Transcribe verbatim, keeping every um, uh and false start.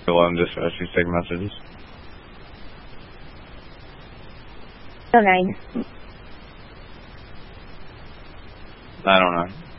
eleven dispatch, she's taking messages. Oh nine. nine oh nine.